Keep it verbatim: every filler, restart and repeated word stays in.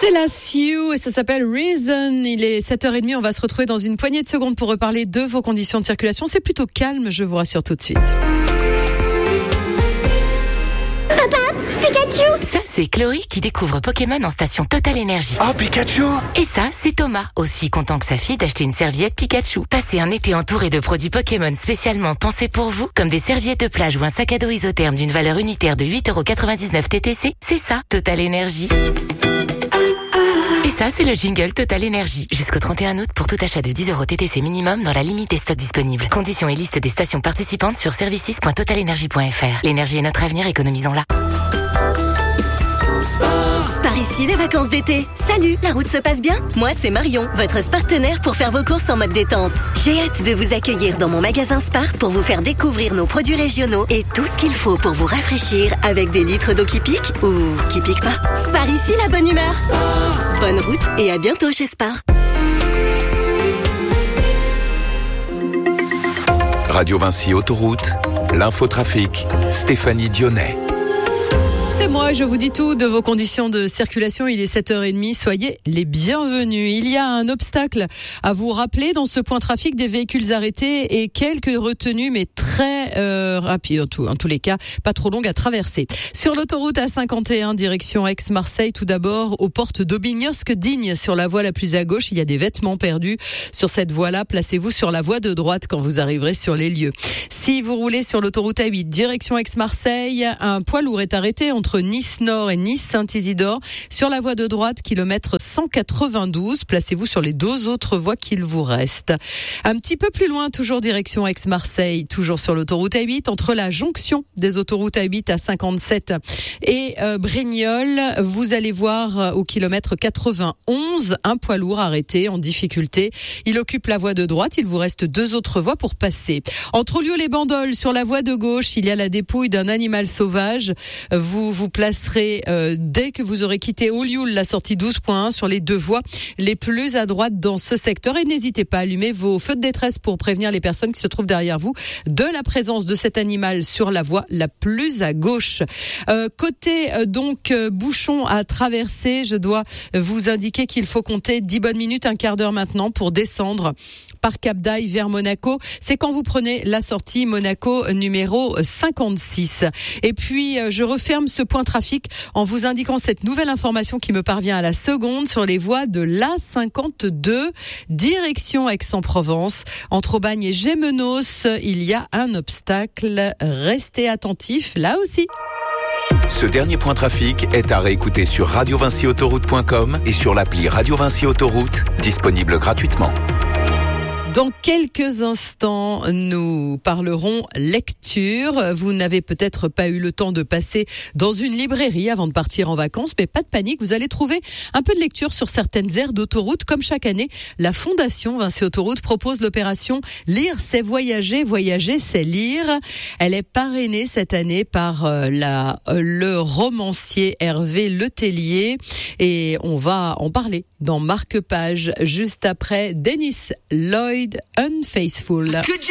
C'est la Sioux et ça s'appelle Reason. Il est sept heures trente, on va se retrouver dans une poignée de secondes pour reparler de vos conditions de circulation. C'est plutôt calme, je vous rassure tout de suite. Papa, Pikachu! Ça, c'est Chloé qui découvre Pokémon en station Total Energy. Oh, Pikachu! Et ça, c'est Thomas, aussi content que sa fille d'acheter une serviette Pikachu. Passez un été entouré de produits Pokémon spécialement pensés pour vous, comme des serviettes de plage ou un sac à dos isotherme d'une valeur unitaire de huit euros quatre-vingt-dix-neuf T T C. C'est ça, Total Energy. Et ça, c'est le jingle Total Energy. Jusqu'au trente et un août pour tout achat de dix euros T T C minimum dans la limite des stocks disponibles. Conditions et liste des stations participantes sur services point total energy point f r. L'énergie est notre avenir, économisons-la. Par ici, les vacances d'été. Salut, la route se passe bien? Moi, c'est Marion, votre partenaire pour faire vos courses en mode détente. J'ai hâte de vous accueillir dans mon magasin Spar pour vous faire découvrir nos produits régionaux et tout ce qu'il faut pour vous rafraîchir avec des litres d'eau qui piquent ou qui piquent pas. Spar ici, la bonne humeur. Spar. Bonne route et à bientôt chez Spar. Radio Vinci Autoroute, l'infotrafic, Stéphanie Dionnet. C'est moi, je vous dis tout de vos conditions de circulation. Il est sept heures trente, soyez les bienvenus. Il y a un obstacle à vous rappeler dans ce point trafic, des véhicules arrêtés et quelques retenues, mais très euh, rapides en, tout, en tous les cas, pas trop longues à traverser. Sur l'autoroute A cinquante et un, direction Aix-Marseille, tout d'abord, aux portes d'Aubignosc-Digne, sur la voie la plus à gauche, il y a des vêtements perdus. Sur cette voie-là, placez-vous sur la voie de droite quand vous arriverez sur les lieux. Si vous roulez sur l'autoroute A huit, direction Aix-Marseille, un poids lourd est arrêté entre Nice-Nord et Nice-Saint-Isidore. Sur la voie de droite, kilomètre cent quatre-vingt-douze. Placez-vous sur les deux autres voies qu'il vous reste. Un petit peu plus loin, toujours direction Aix-Marseille, toujours sur l'autoroute A huit, entre la jonction des autoroutes A huit à cinquante-sept et euh, Brignoles, vous allez voir euh, au kilomètre quatre-vingt-onze, un poids lourd arrêté en difficulté. Il occupe la voie de droite, il vous reste deux autres voies pour passer. Entre Olieu-les-Bandoles, sur la voie de gauche, il y a la dépouille d'un animal sauvage. Vous vous placerez euh, dès que vous aurez quitté Olioul, la sortie douze point un, sur les deux voies les plus à droite dans ce secteur. Et n'hésitez pas à allumer vos feux de détresse pour prévenir les personnes qui se trouvent derrière vous de la présence de cet animal sur la voie la plus à gauche. Euh, côté euh, donc euh, bouchon à traverser, je dois vous indiquer qu'il faut compter dix bonnes minutes, un quart d'heure maintenant pour descendre par Cap d'Aille vers Monaco. C'est quand vous prenez la sortie Monaco numéro cinquante-six. Et puis, euh, je referme ce point trafic en vous indiquant cette nouvelle information qui me parvient à la seconde sur les voies de l'A cinquante-deux, direction Aix-en-Provence. Entre Aubagne et Gémenos, il y a un obstacle. Restez attentifs là aussi. Ce dernier point trafic est à réécouter sur radio vinci autoroute point com et sur l'appli Radio Vinci Autoroute, disponible gratuitement. Dans quelques instants, nous parlerons lecture. Vous n'avez peut-être pas eu le temps de passer dans une librairie avant de partir en vacances, mais pas de panique, vous allez trouver un peu de lecture sur certaines aires d'autoroute. Comme chaque année, la Fondation Vinci Autoroute propose l'opération Lire, c'est voyager, voyager, c'est lire. Elle est parrainée cette année par euh, la, euh, le romancier Hervé Letellier et on va en parler dans Marque-Page juste après Dennis Lloyd, Unfaithful.